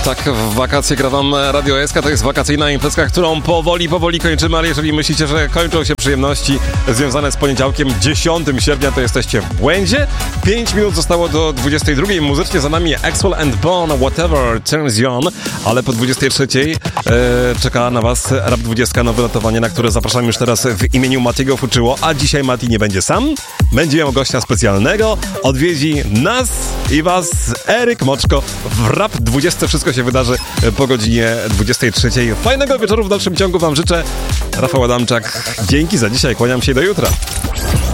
Tak, w wakacje gra wam Radio SK, to jest wakacyjna imprezka, którą powoli kończymy, ale jeżeli myślicie, że kończą się przyjemności związane z poniedziałkiem 10 sierpnia, to jesteście w błędzie. 5 minut zostało do 22. Muzycznie za nami Axwell and Bone, Whatever Turns You On, ale po 23 czeka na was Rap 20, nowe notowanie, na które zapraszam już teraz w imieniu Matiego Fuczyło, a dzisiaj Mati nie będzie sam, będzie miał gościa specjalnego, odwiedzi nas i was Eryk Moczko w Rap 20. Wszystko się wydarzy po godzinie 23. Fajnego wieczoru w dalszym ciągu wam życzę. Rafał Adamczak, dzięki za dzisiaj, kłaniam się do jutra.